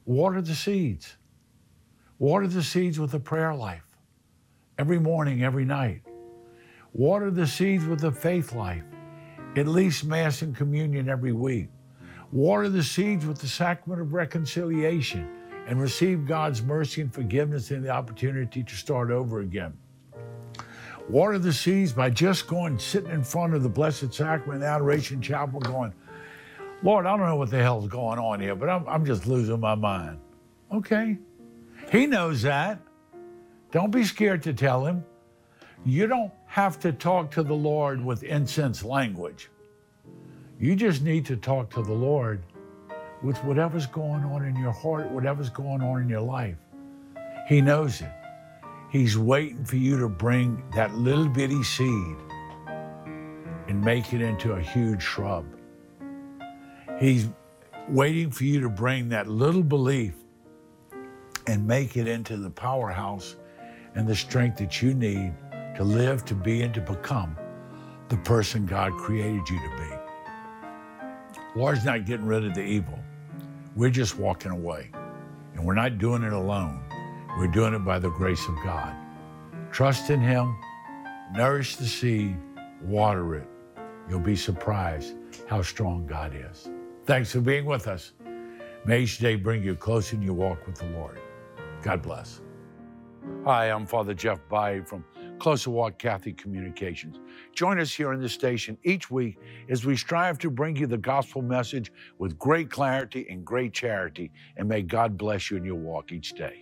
Water the seeds. Water the seeds with a prayer life. Every morning, every night. Water the seeds with a faith life. At least Mass and Communion every week. Water the seeds with the sacrament of reconciliation and receive God's mercy and forgiveness and the opportunity to start over again. Water the seeds by just going, sitting in front of the Blessed Sacrament Adoration Chapel going, Lord, I don't know what the hell's going on here, but I'm just losing my mind. Okay. He knows that. Don't be scared to tell him. You don't have to talk to the Lord with incense language. You just need to talk to the Lord with whatever's going on in your heart, whatever's going on in your life. He knows it. He's waiting for you to bring that little bitty seed and make it into a huge shrub. He's waiting for you to bring that little belief and make it into the powerhouse and the strength that you need to live, to be, and to become the person God created you to be. Lord's not getting rid of the evil. We're just walking away. And we're not doing it alone. We're doing it by the grace of God. Trust in Him, nourish the seed, water it. You'll be surprised how strong God is. Thanks for being with us. May each day bring you closer in your walk with the Lord. God bless. Hi, I'm Father Jeff Baye from Closer Walk Catholic Communications. Join us here on this station each week as we strive to bring you the gospel message with great clarity and great charity, and may God bless you in your walk each day.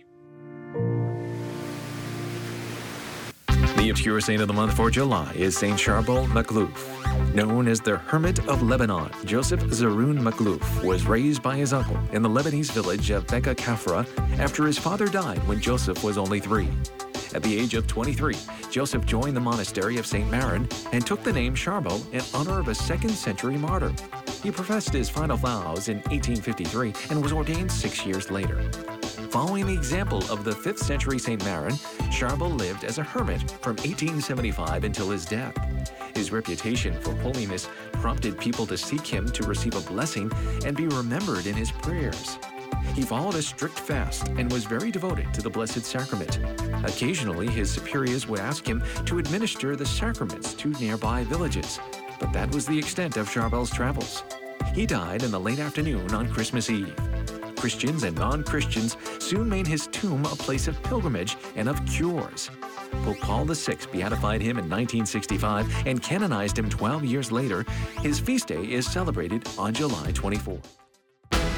The obscure saint of the month for July is Saint Charbel Makhlouf. Known as the Hermit of Lebanon, Joseph Zaroun Makhlouf was raised by his uncle in the Lebanese village of Beka Kafra after his father died when Joseph was only 3. At the age of 23, Joseph joined the monastery of St. Maron and took the name Charbel in honor of a 2nd century martyr. He professed his final vows in 1853 and was ordained 6 years later. Following the example of the 5th century St. Maron, Charbel lived as a hermit from 1875 until his death. His reputation for holiness prompted people to seek him to receive a blessing and be remembered in his prayers. He followed a strict fast and was very devoted to the Blessed Sacrament. Occasionally, his superiors would ask him to administer the sacraments to nearby villages, but that was the extent of Charbel's travels. He died in the late afternoon on Christmas Eve. Christians and non-Christians soon made his tomb a place of pilgrimage and of cures. Pope Paul VI beatified him in 1965 and canonized him 12 years later. His feast day is celebrated on July 24th.